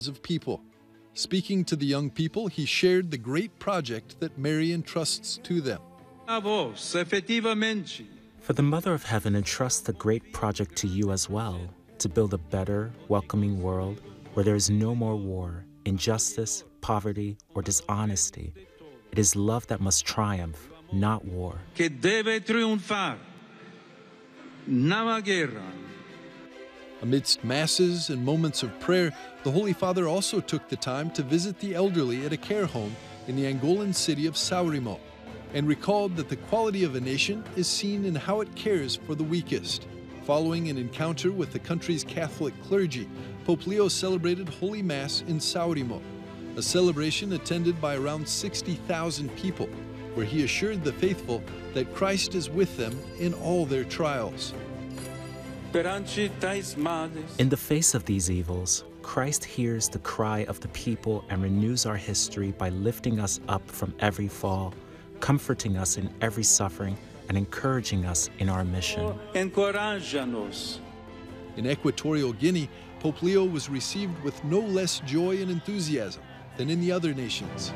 of people. Speaking to the young people, he shared the great project that Mary entrusts to them. For the Mother of Heaven entrusts the great project to you as well, to build a better, welcoming world where there is no more war, injustice, poverty, or dishonesty. It is love that must triumph, not war. Que debe triunfar, nada guerra. Amidst masses and moments of prayer, the Holy Father also took the time to visit the elderly at a care home in the Angolan city of Saurimo, and recalled that the quality of a nation is seen in how it cares for the weakest. Following an encounter with the country's Catholic clergy, Pope Leo celebrated Holy Mass in Saurimo, a celebration attended by around 60,000 people, where he assured the faithful that Christ is with them in all their trials. In the face of these evils, Christ hears the cry of the people and renews our history by lifting us up from every fall, comforting us in every suffering, and encouraging us in our mission. In Equatorial Guinea, Pope Leo was received with no less joy and enthusiasm than in the other nations.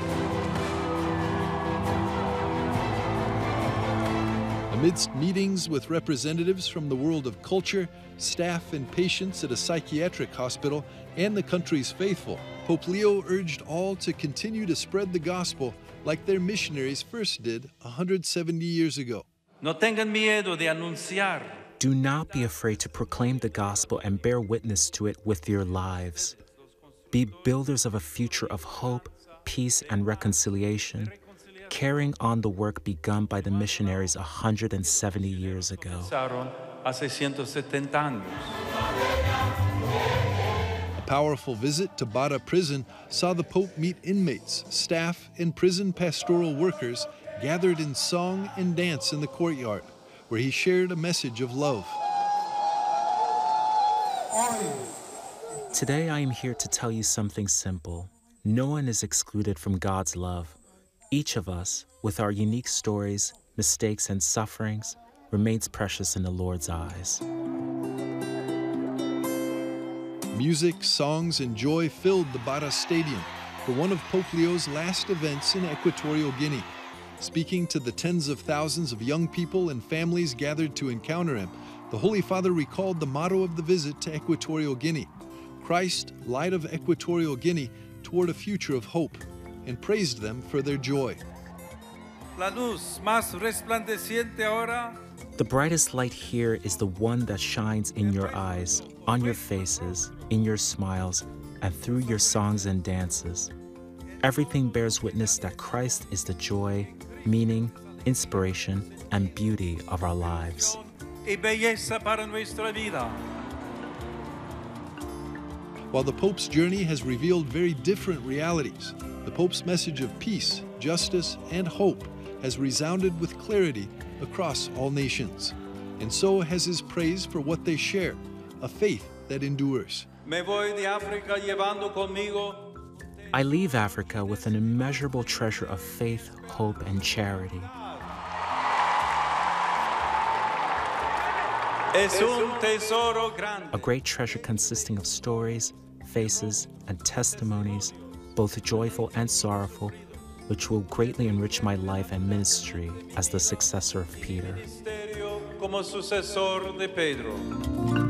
Amidst meetings with representatives from the world of culture, staff and patients at a psychiatric hospital, and the country's faithful, Pope Leo urged all to continue to spread the gospel like their missionaries first did 170 years ago. No tengan miedo de anunciar. Do not be afraid to proclaim the gospel and bear witness to it with your lives. Be builders of a future of hope, peace, and reconciliation, carrying on the work begun by the missionaries 170 years ago. A powerful visit to Bara prison saw the Pope meet inmates, staff, and prison pastoral workers gathered in song and dance in the courtyard, where he shared a message of love. Today I am here to tell you something simple. No one is excluded from God's love. Each of us, with our unique stories, mistakes, and sufferings, remains precious in the Lord's eyes. Music, songs, and joy filled the Bara Stadium for one of Pope Leo's last events in Equatorial Guinea. Speaking to the tens of thousands of young people and families gathered to encounter him, the Holy Father recalled the motto of the visit to Equatorial Guinea, Christ, light of Equatorial Guinea, toward a future of hope, and praised them for their joy. La luz más resplandeciente ahora. The brightest light here is the one that shines in your eyes, on your faces, in your smiles, and through your songs and dances. Everything bears witness that Christ is the joy, meaning, inspiration, and beauty of our lives. Y belleza para nuestra vida. While the Pope's journey has revealed very different realities, the Pope's message of peace, justice, and hope has resounded with clarity across all nations. And so has his praise for what they share, a faith that endures. Me voy de África llevando conmigo. I leave Africa with an immeasurable treasure of faith, hope, and charity. Es un tesoro grande. A great treasure consisting of stories, faces, and testimonies, both joyful and sorrowful, which will greatly enrich my life and ministry as the successor of Peter. Como sucesor de Pedro.